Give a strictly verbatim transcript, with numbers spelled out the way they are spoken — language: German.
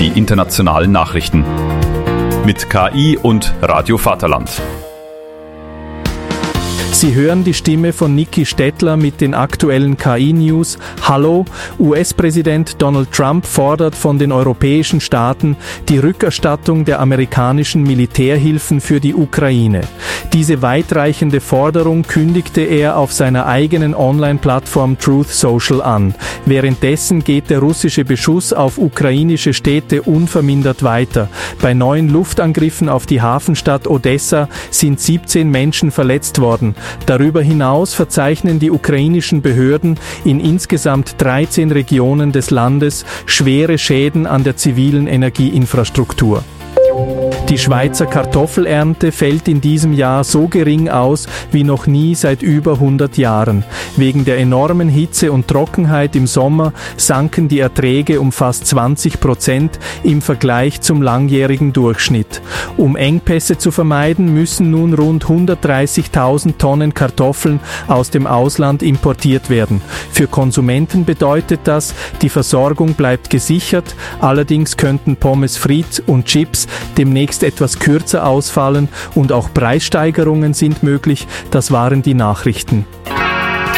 die internationalen Nachrichten. Mit K I und Radio Vaterland. Sie hören die Stimme von Niki Stettler mit den aktuellen K I-News. Hallo, U S-Präsident Donald Trump fordert von den europäischen Staaten die Rückerstattung der amerikanischen Militärhilfen für die Ukraine. Diese weitreichende Forderung kündigte er auf seiner eigenen Online-Plattform Truth Social an. Währenddessen geht der russische Beschuss auf ukrainische Städte unvermindert weiter. Bei neuen Luftangriffen auf die Hafenstadt Odessa sind siebzehn Menschen verletzt worden. Darüber hinaus verzeichnen die ukrainischen Behörden in insgesamt dreizehn Regionen des Landes schwere Schäden an der zivilen Energieinfrastruktur. Die Schweizer Kartoffelernte fällt in diesem Jahr so gering aus wie noch nie seit über hundert Jahren. Wegen der enormen Hitze und Trockenheit im Sommer sanken die Erträge um fast zwanzig Prozent im Vergleich zum langjährigen Durchschnitt. Um Engpässe zu vermeiden, müssen nun rund hundertdreißigtausend Tonnen Kartoffeln aus dem Ausland importiert werden. Für Konsumenten bedeutet das, die Versorgung bleibt gesichert, allerdings könnten Pommes frites und Chips demnächst etwas kürzer ausfallen und auch Preissteigerungen sind möglich. Das waren die Nachrichten.